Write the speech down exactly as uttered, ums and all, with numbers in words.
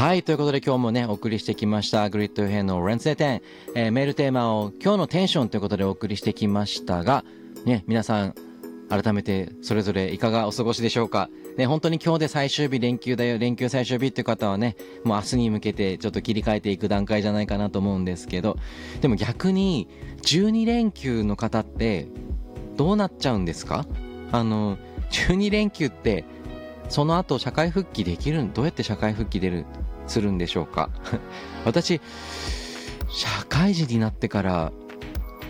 はい、ということで今日もねお送りしてきましたグリッド編の Wednesday テン、えー、メールテーマを今日のテンションということでお送りしてきましたがね、皆さん改めてそれぞれいかがお過ごしでしょうかね。本当に今日で最終日、連休だよ、連休最終日っていう方はね、もう明日に向けてちょっと切り替えていく段階じゃないかなと思うんですけど、でも逆にじゅうに連休の方ってどうなっちゃうんですか？あのじゅうに連休ってその後社会復帰できる、どうやって社会復帰出るするんでしょうか私社会人になってから